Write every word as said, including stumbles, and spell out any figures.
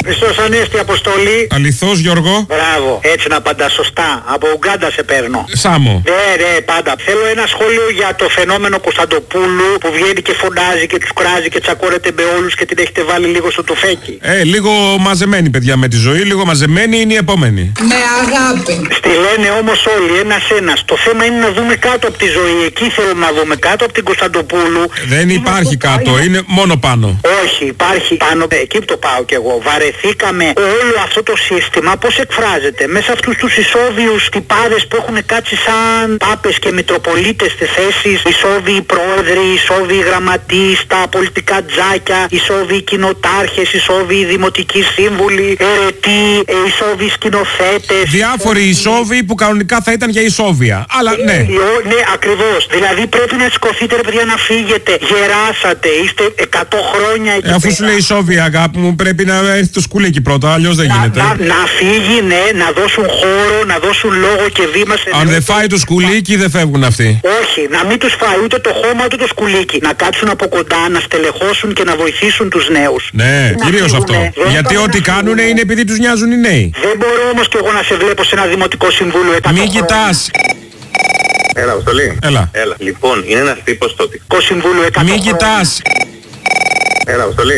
Χριστός Ανέστη, Αποστολή. Αληθώς, Γιώργο. Μπράβο, έτσι να απαντά σωστά. Από Ουγκάντα σε παίρνω. Σάμο. Ναι, ναι, πάντα. Θέλω ένα σχόλιο για το φαινόμενο Κωνσταντοπούλου που βγαίνει και φωνάζει και τους κράζει και τσακώνεται με όλους και την έχετε βάλει λίγο στο τουφέκι. Ε, λίγο μαζεμένη, παιδιά, με τη ζωή, λίγο μαζεμένη είναι η επόμενη. Με αγάπη. Στη λένε όμως όλοι, ένας-ένας. Το θέμα είναι να δούμε κάτω από τη ζωή. Εκεί θέλουμε να δούμε κάτω από την Κωνσταντοπούλου. Δεν υπάρχει το κάτω, είναι... είναι μόνο πάνω. Όχι, υπάρχει πάνω. Εκεί που το πάω κι εγώ. Βαρεθήκαμε όλο αυτό το σύστημα. Πώς εκφράζεται μέσα αυτούς τους ισόβιους τυπάδες που έχουν κάτσει σαν πάπες και μητροπολίτες στις θέσεις. Ισόβιοι πρόεδροι, ισόβιοι γραμματείς, τα πολιτικά τζάκια, ισόβιοι κοινοτάρχες, ισόβιοι δημοτικοί σύμβουλοι, αιρετοί, ε, ισόβιοι σκηνοθέτες. Διάφοροι ισόβιοι που κανονικά θα ήταν για ισόβια. Αλλά Ε, ναι. ε, ναι, ακριβώς. Δηλαδή πρέπει να σηκωθείτε, ρε παιδιά, να φύγετε. Γεράσατε, είστε εκατό χρόνια εκεί Ε, αφού πέρα. σου λέει ισόβια, αγάπη μου, πρέπει να έρθει το σκουλίκι πρώτα, αλλιώς δεν Να, γίνεται. να, να φύγει, ναι, να δώσουν χώρο, να δώσουν λόγο και βήμα σε Αν δεν φάει το σκουλίκι, δεν φεύγουν αυτοί. Όχι, να μην τους φάει ούτε το χώμα ούτε το σκουλίκι. Να κάτσουν από κοντά, να στελεχώσουν και να βοηθήσουν τους νέους. Ναι, Να κυρίως φύγουνε. αυτό. Δεν Γιατί πάνε ό,τι να κάνουνε φύγουνε. είναι επειδή τους νοιάζουν οι νέοι. Δεν μπορώ όμως και εγώ να σε βλέπω σε ένα δημοτικό συμβούλιο εκατό Μην χρόνια. κοιτάς. Έλα, Αποστολή. Έλα. Έλα. Λοιπόν, είναι ένας τύπος στο Συμβούλιο εκατό Μην χρόνια. κοιτάς. Έλα, Αποστολή.